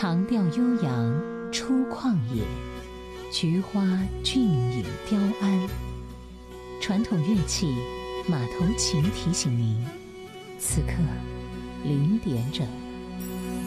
长调悠扬出旷野，菊花俊影雕鞍。传统乐器马头琴提醒您，此刻0点整。